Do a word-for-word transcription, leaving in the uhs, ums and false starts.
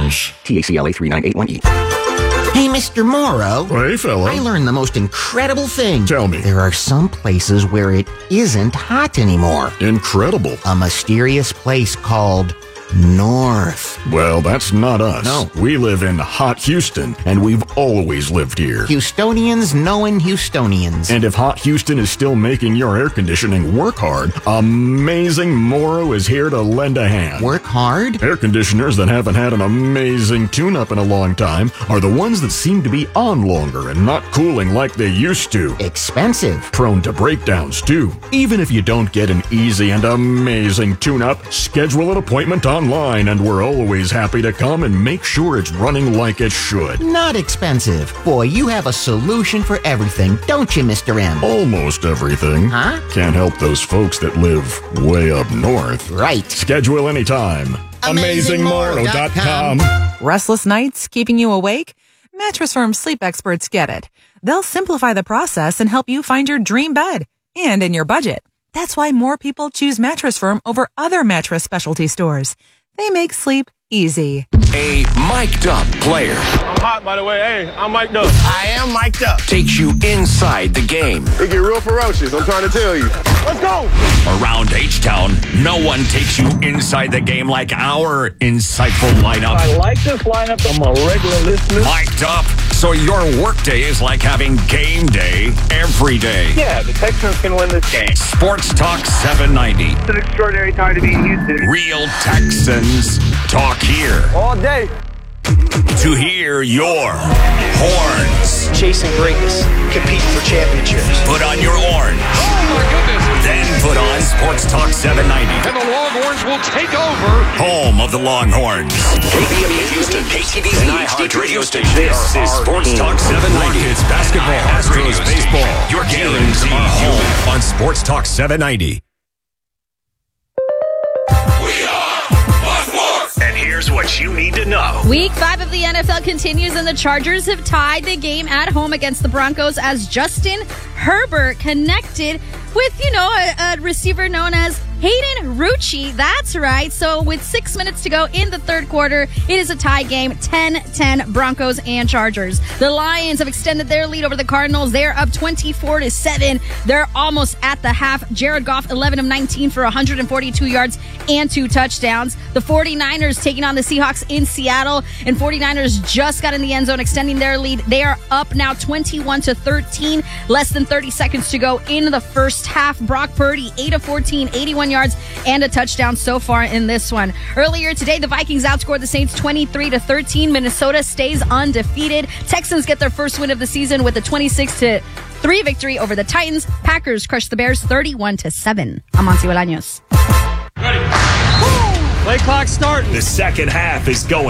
Nice. T A C L A three nine eight one E. Hey, Mister Morrow. Hey, fella. I learned the most incredible thing. Tell me. There are some places where it isn't hot anymore. Incredible. A mysterious place called North. Well, that's not us. No. We live in hot Houston, and we've always lived here. Houstonians knowing Houstonians. And if hot Houston is still making your air conditioning work hard, Amazing Morrow is here to lend a hand. Work hard? Air conditioners that haven't had an amazing tune-up in a long time are the ones that seem to be on longer and not cooling like they used to. Expensive. Prone to breakdowns, too. Even if you don't get an easy and amazing tune-up, schedule an appointment online, and we're always happy to come and make sure it's running like it should. Not expensive. Boy, you have a solution for everything, don't you, Mister M? Almost everything. Huh? Can't help those folks that live way up north. Right. Schedule anytime. amazing morrow dot com. Restless nights keeping you awake? Mattress Firm sleep experts get it. They'll simplify the process and help you find your dream bed and in your budget. That's why more people choose Mattress Firm over other mattress specialty stores. They make sleep easy. A mic'd up player. I'm hot, by the way. Hey, I'm mic'd up. I am mic'd up. Takes you inside the game. It get real ferocious, I'm trying to tell you. Let's go! Around H-Town, no one takes you inside the game like our insightful lineup. I like this lineup. I'm a regular listener. Mic'd up, so your workday is like having game day every day. Yeah, the Texans can win this game. Sports Talk seven ninety. It's an extraordinary time to be in Houston. Real Texans talk here. All day. To hear your horns. Chasing greatness. Competing for championships. Put on your orange. Oh, my goodness. Then put on Sports Talk seven ninety. And the Longhorns will take over. Home of the Longhorns. K B M E Houston, K T V Z, and iHeart Radio Station. This is Sports Talk seven ninety. It's basketball, Astros baseball. Your games are home on Sports Talk seven ninety. And here's what you need to know. Week five of the N F L continues, and the Chargers have tied the game at home against the Broncos as Justin Herbert connected with, you know, a, a receiver known as Hayden Rucci. That's right. So with six minutes to go in the third quarter, it is a tie game, ten ten Broncos and Chargers. The Lions have extended their lead over the Cardinals. They're up twenty-four to seven. They're almost at the half. Jared Goff, eleven of nineteen for one hundred forty-two yards and two touchdowns. The 49ers taking on the Seahawks in Seattle, and 49ers just got in the end zone, extending their lead. They are up now twenty-one to thirteen. Less than thirty seconds to go in the first half. Brock Purdy, eight of fourteen, eighty-one yards and a touchdown so far in this one. Earlier today, the Vikings outscored the Saints twenty-three to thirteen. Minnesota stays undefeated. Texans get their first win of the season with a twenty-six to three victory over the Titans. Packers crushed the Bears thirty-one to seven. Amancio Bolaños. Ready. Play clock starting. The second half is going.